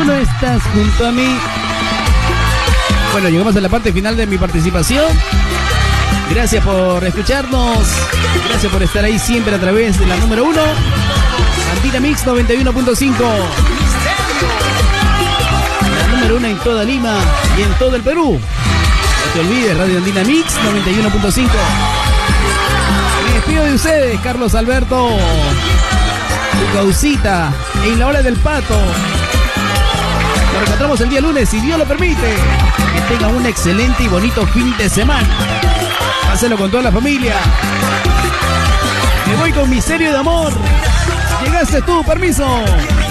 no estás junto a mí. Bueno, llegamos a la parte final de mi participación. Gracias por escucharnos. Gracias por estar ahí siempre a través de la número 1. Andina Mix 91.5. La número 1 en toda Lima y en todo el Perú. No te olvides, Radio Andina Mix 91.5. Me despido de ustedes, Carlos Alberto, tu causita, en la hora del pato. Nos reencontramos el día lunes, si Dios lo permite. Que tengan un excelente y bonito fin de semana. Pásenlo con toda la familia. Me voy con Misterio de Amor. Llegaste tú, permiso.